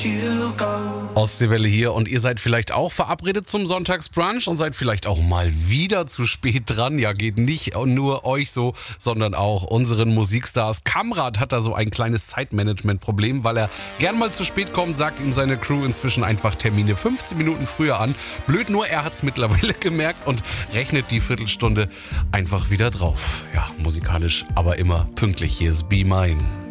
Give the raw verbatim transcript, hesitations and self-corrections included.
Ostseewelle hier und ihr seid vielleicht auch verabredet zum Sonntagsbrunch und seid vielleicht auch mal wieder zu spät dran. Ja, geht nicht nur euch so, sondern auch unseren Musikstars. Kamrat hat da so ein kleines Zeitmanagement-Problem, weil er gern mal zu spät kommt, sagt ihm seine Crew inzwischen einfach Termine fünfzehn Minuten früher an. Blöd nur, er hat es mittlerweile gemerkt und rechnet die Viertelstunde einfach wieder drauf. Ja, musikalisch, aber immer pünktlich. Hier ist Be Mine.